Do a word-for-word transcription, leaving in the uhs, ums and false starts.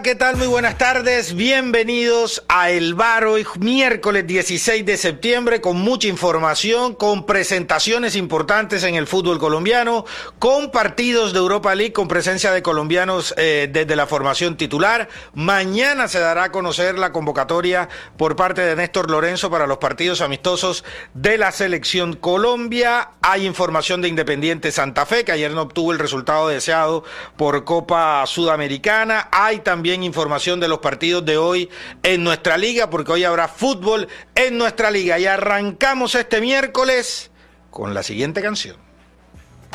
¿Qué tal? Muy buenas tardes, bienvenidos a El Bar, hoy miércoles dieciséis de septiembre, con mucha información, con presentaciones importantes en el fútbol colombiano, con partidos de Europa League, con presencia de colombianos eh, desde la formación titular. Mañana se dará a conocer la convocatoria por parte de Néstor Lorenzo para los partidos amistosos de la Selección Colombia. Hay información de Independiente Santa Fe, que ayer no obtuvo el resultado deseado por Copa Sudamericana. Hay también información de los partidos de hoy en nuestra liga, porque hoy habrá fútbol en nuestra liga. Y arrancamos este miércoles con la siguiente canción.